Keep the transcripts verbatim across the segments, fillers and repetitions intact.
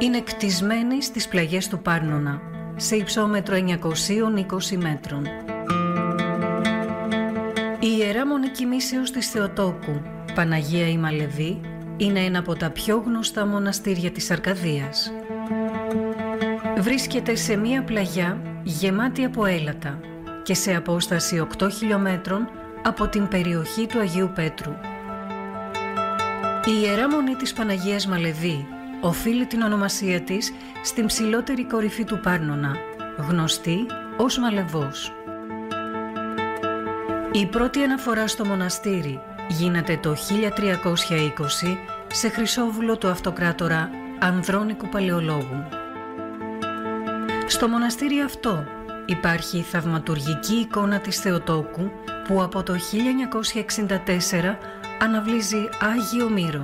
είναι κτισμένη στις πλαγιές του Πάρνονα, σε υψόμετρο εννιακόσια είκοσι μέτρων. Η Ιερά Μονή Κοιμήσεως της Θεοτόκου, Παναγία η Μαλεβή, είναι ένα από τα πιο γνωστά μοναστήρια της Αρκαδίας. Βρίσκεται σε μία πλαγιά γεμάτη από έλατα και σε απόσταση οκτώ χιλιόμετρων από την περιοχή του Αγίου Πέτρου. Η Ιερά Μονή της Παναγίας Μαλεβή οφείλει την ονομασία της στην ψηλότερη κορυφή του Πάρνονα, γνωστή ως Μαλεβός. Η πρώτη αναφορά στο μοναστήρι γίνεται το χίλια τριακόσια είκοσι σε Χρυσόβουλο του αυτοκράτορα Ανδρώνικου Παλαιολόγου. Στο μοναστήρι αυτό υπάρχει η θαυματουργική εικόνα της Θεοτόκου που από το χίλια εννιακόσια εξήντα τέσσερα αναβλύζει Άγιο Μύρο.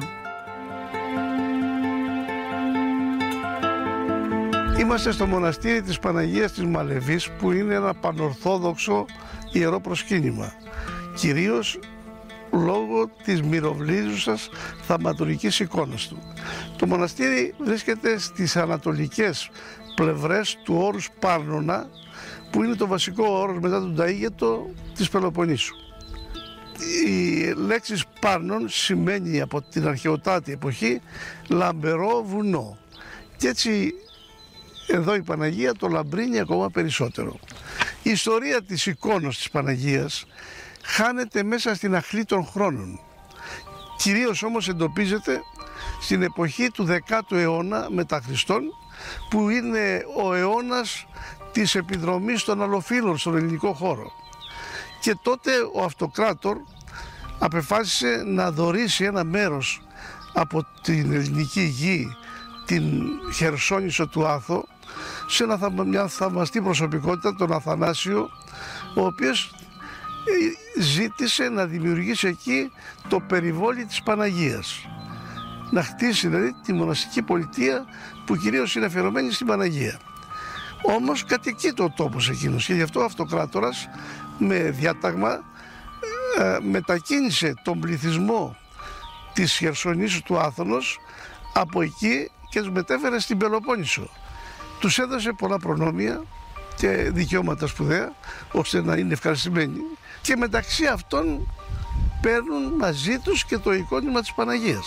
Είμαστε στο μοναστήρι της Παναγίας της Μαλεβής, που είναι ένα πανορθόδοξο ιερό προσκύνημα, κυρίως λόγω της μυροβλίζουσας θαυματουργικής εικόνας του. Το μοναστήρι βρίσκεται στις ανατολικές πλευρές του όρους Πάρνονα, που είναι το βασικό όρος μετά τον Ταΐγετο της Πελοποννήσου. Η λέξη Πάρνον σημαίνει από την αρχαιοτάτη εποχή λαμπερό βουνό, και έτσι εδώ η Παναγία το λαμπρύνει ακόμα περισσότερο. Η ιστορία της εικόνας της Παναγίας χάνεται μέσα στην αχλή των χρόνων. Κυρίως όμως εντοπίζεται στην εποχή του δέκατου αιώνα μετά Χριστόν, που είναι ο αιώνας της επιδρομής των αλλοφύλων στον ελληνικό χώρο. Και τότε ο αυτοκράτορ απεφάσισε να δωρήσει ένα μέρος από την ελληνική γη, την Χερσόνησο του Άθο, σε μια θαυμαστή προσωπικότητα, τον Αθανάσιο, ο οποίος ζήτησε να δημιουργήσει εκεί το περιβόλι της Παναγίας. Να χτίσει δηλαδή τη μοναστική πολιτεία που κυρίως είναι αφιερωμένη στην Παναγία. Όμως κατοικείται ο τόπος εκείνος και γι' αυτό ο αυτοκράτορας με διάταγμα ε, μετακίνησε τον πληθυσμό της Χερσονήσου του Άθωνος από εκεί και τους μετέφερε στην Πελοπόννησο. Τους έδωσε πολλά προνόμια και δικαιώματα σπουδαία, ώστε να είναι ευχαριστημένοι, και μεταξύ αυτών παίρνουν μαζί τους και το εικόνημα της Παναγίας.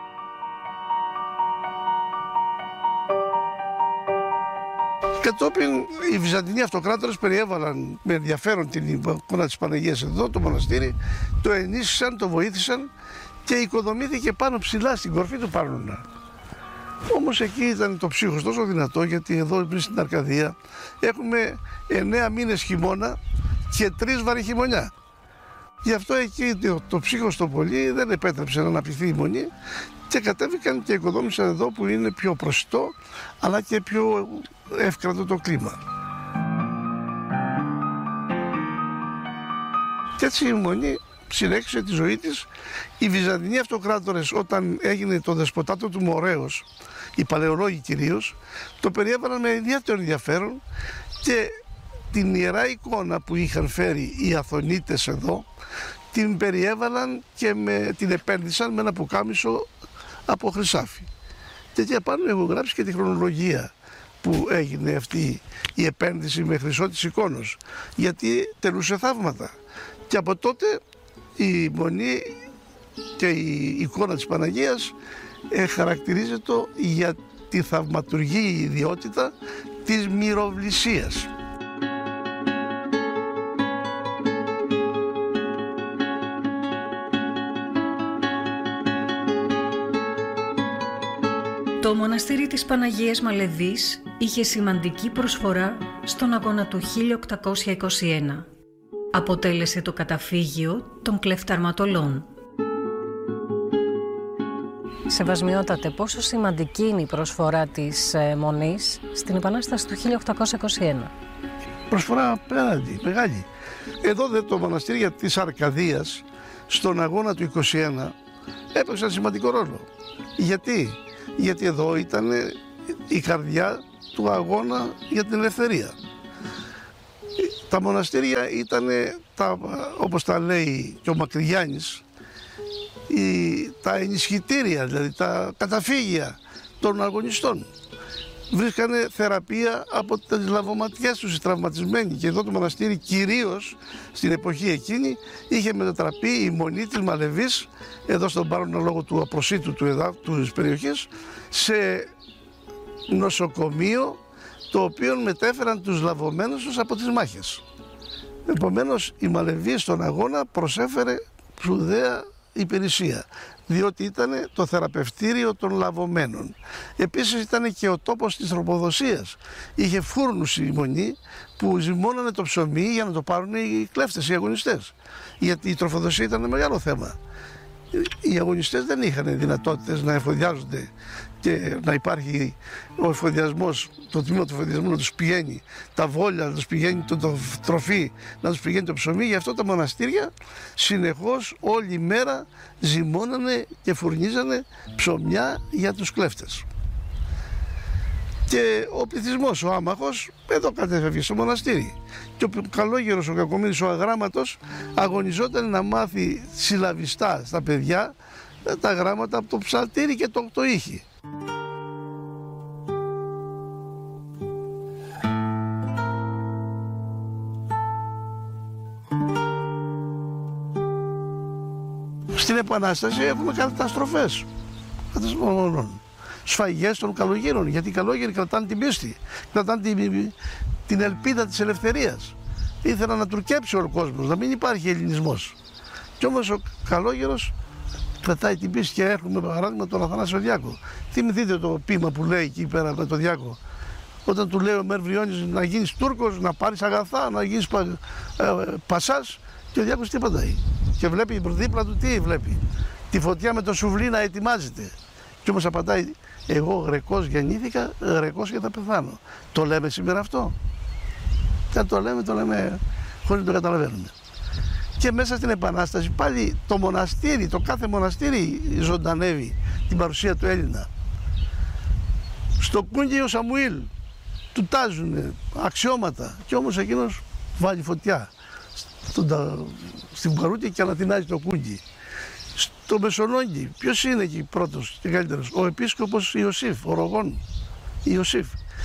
Κατόπιν οι Βυζαντινοί αυτοκράτορες περιέβαλαν με ενδιαφέρον την εικόνα της Παναγίας εδώ, το μοναστήρι, το ενίσχυσαν, το βοήθησαν και οικοδομήθηκε πάνω ψηλά στην κορφή του Πάρνονα. Όμως εκεί ήταν το ψύχος τόσο δυνατό, γιατί εδώ εμείς στην Αρκαδία έχουμε εννέα μήνες χειμώνα και τρεις βαρυχειμωνιά. Γι' αυτό εκεί το, το ψύχος το πολύ δεν επέτρεψε να αναπτυχθεί η μονή και κατέβηκαν και οικοδόμησαν εδώ, που είναι πιο προσιτό αλλά και πιο εύκρατο το κλίμα. Και έτσι η μονή συνέχισε τη ζωή της. Οι Βυζαντινοί αυτοκράτορες, όταν έγινε το δεσποτάτο του Μορέως, οι παλαιολόγοι κυρίως, το περιέβαλαν με ιδιαίτερο ενδιαφέρον και την ιερά εικόνα που είχαν φέρει οι Αθωνίτες εδώ, την περιέβαλαν και με, την επένδυσαν με ένα πουκάμισο από χρυσάφι. Και εκεί απάνω έχω γράψει και τη χρονολογία που έγινε αυτή η επένδυση με χρυσό της εικόνος, γιατί τελούσε θαύματα. Και από τότε η μονή και η εικόνα της Παναγίας ε, χαρακτηρίζεται για τη θαυματουργή ιδιότητα της μυροβλησίας. Το μοναστήρι της Παναγίας Μαλεβής είχε σημαντική προσφορά στον αγώνα του χίλια οκτακόσια είκοσι ένα. Αποτέλεσε το καταφύγιο των κλεφταρματολών. Σεβασμιότατε, πόσο σημαντική είναι η προσφορά της ε, Μονής στην Επανάσταση του χίλια οκτακόσια είκοσι ένα? Προσφορά απέναντι, μεγάλη. Εδώ δε το μοναστήρια της Αρκαδίας στον αγώνα του είκοσι ένα έπαιξαν σημαντικό ρόλο. Γιατί? Γιατί εδώ ήταν η καρδιά του αγώνα για την ελευθερία. Τα μοναστήρια ήταν, τα, όπως τα λέει και ο Μακρυγιάννης, η, τα ενισχυτήρια, δηλαδή τα καταφύγια των αγωνιστών. βρίσκανε θεραπεία από τις λαβωματιές τους οι τραυματισμένοι. Και εδώ το μοναστήρι, κυρίως στην εποχή εκείνη, είχε μετατραπεί η μονή της Μαλεβής, εδώ στον Πάρονο λόγω του απροσίτου του εδάφου της περιοχής, σε νοσοκομείο, το οποίο μετέφεραν τους λαβωμένους τους από τις μάχες. Επομένως η Μαλεβή στον αγώνα προσέφερε σπουδαία υπηρεσία, διότι ήταν το θεραπευτήριο των λαβωμένων. Επίσης ήταν και ο τόπος της τροφοδοσίας. Είχε φούρνους η μονή που ζυμώνανε το ψωμί για να το πάρουν οι κλέφτες, οι αγωνιστές. Γιατί η τροφοδοσία ήταν μεγάλο θέμα. Οι αγωνιστές δεν είχαν δυνατότητες να εφοδιάζονται και να υπάρχει ο εφοδιασμός, το τμήμα του εφοδιασμού να τους πηγαίνει τα βόλια, να τους πηγαίνει το, το τροφή, να τους πηγαίνει το ψωμί. Γι' αυτό τα μοναστήρια συνεχώς όλη μέρα ζυμώνανε και φουρνίζανε ψωμιά για τους κλέφτες. Και ο πληθυσμός, ο άμαχος, εδώ κατέφευγε στο μοναστήρι. Και ο καλόγερος, ο κακομοίρης, ο αγράμματος, αγωνιζόταν να μάθει συλλαβιστά στα παιδιά τα γράμματα από το ψαλτήρι και το οκτωήχη. Στην Επανάσταση έχουμε καταστροφές, καταστροφών. Σφαγές των καλογύρων, γιατί οι καλόγεροι κρατάνε την πίστη, κρατάνε την, την ελπίδα της ελευθερίας. Ήθελαν να τουρκέψει ο κόσμος, να μην υπάρχει ελληνισμός. Κι όμως ο καλόγερος κρατάει την πίστη και έχουμε παράδειγμα τον Αθανάσιο Διάκο. Θυμηθείτε το ποίημα που λέει εκεί πέρα με τον Διάκο. Όταν του λέει ο Μέρ Βριώνης να γίνεις Τούρκος, να πάρεις αγαθά, να γίνεις πα, ε, πασάς, και ο Διάκος τι απαντάει. Και βλέπει δίπλα του τι βλέπει. Τη φωτιά με το σουβλί να ετοιμάζεται. Κι όμως απαντάει, εγώ Γρεκός γεννήθηκα, Γρεκός και θα πεθάνω. Το λέμε σήμερα αυτό? Δεν το λέμε, το λέμε χωρίς να το καταλαβαίνουμε. Και μέσα στην Επανάσταση πάλι το μοναστήρι, το κάθε μοναστήρι ζωντανεύει την παρουσία του Έλληνα. Στο Κούγκι ο Σαμουήλ του τάζουν αξιώματα και όμως εκείνος βάλει φωτιά στην παρούτη και ανατινάζει το Κούγκι. Στο Μεσολόγγι, ποιος είναι εκεί πρώτος και καλύτερος? Ο επίσκοπος Ιωσήφ, ο Ρογών Ιωσήφ.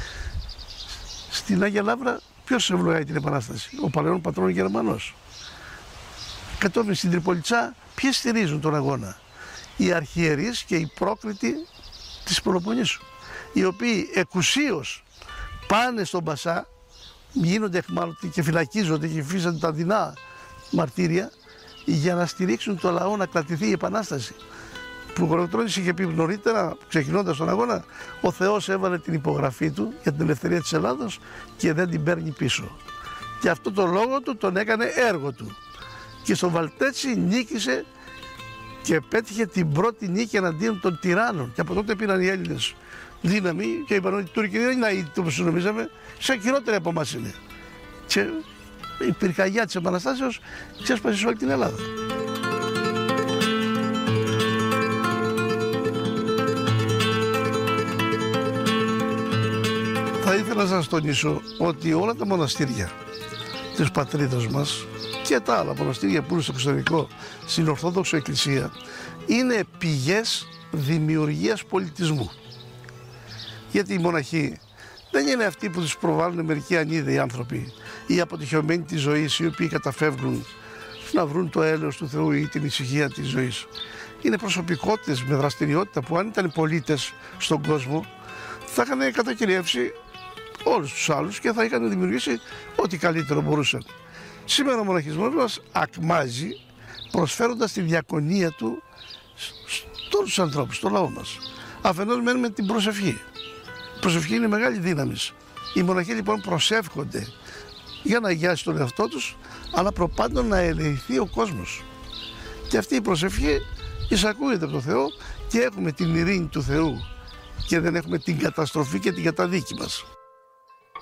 Στην Άγια Λαύρα ποιος ευλογάει την Επανάσταση? Ο παλαιόν πατρών Γερμανός. Κατόπιν στην Τριπολιτσά ποιοι στηρίζουν τον αγώνα? Οι αρχιερείς και οι πρόκριτοι της Πελοποννήσου, οι οποίοι εκουσίως πάνε στον Πασά, γίνονται εχμάλωτοι και φυλακίζονται και υφίστανται τα δεινά μαρτύρια για να στηρίξουν το λαό να κρατηθεί η Επανάσταση. Που ο Κολοτρώνης είχε πει νωρίτερα, ξεκινώντας τον αγώνα, ο Θεός έβαλε την υπογραφή του για την ελευθερία της Ελλάδος και δεν την παίρνει πίσω. Και αυτό το λόγο του τον έκανε έργο του. Και στο Βαλτέτσι νίκησε και πέτυχε την πρώτη νίκη εναντίον των τυράννων. Και από τότε πήραν οι Έλληνες δύναμη και είπαν ότι οι Τούρκοι δεν είναι αίτητοι όπως νομίζαμε, σαν χειρότεροι από εμάς είναι. Και η πυρκαγιά της Επαναστάσεως ξέσπασε σε όλη την Ελλάδα. Θα ήθελα να σας τονίσω ότι όλα τα μοναστήρια της πατρίδας μας και τα άλλα μοναστήρια που είναι στο εξωτερικό, στην Ορθόδοξη Εκκλησία, είναι πηγές δημιουργίας πολιτισμού. Γιατί οι μοναχοί δεν είναι αυτοί που τους προβάλλουν μερικοί ανίδεοι άνθρωποι ή αποτυχιωμένοι της ζωής, οι οποίοι καταφεύγουν να βρουν το έλεος του Θεού ή την ησυχία της ζωής. Είναι προσωπικότητες με δραστηριότητα που αν ήταν πολίτες στον κόσμο θα είχαν κατακυριεύσει όλους τους άλλους και θα είχαν δημιουργήσει ό,τι καλύτερο μπορούσαν. Σήμερα ο μοναχισμός μας ακμάζει προσφέροντας τη διακονία του στους ανθρώπους, στο λαό μας. Αφενός μένουμε την προσευχή. Η προσευχή είναι μεγάλη δύναμη. Οι μοναχοί λοιπόν προσεύχονται για να αγιάσει τον εαυτό τους, αλλά προπάντων να ελεηθεί ο κόσμος. Και αυτή η προσευχή εισακούεται από τον Θεό και έχουμε την ειρήνη του Θεού και δεν έχουμε την καταστροφή και την καταδίκη μας.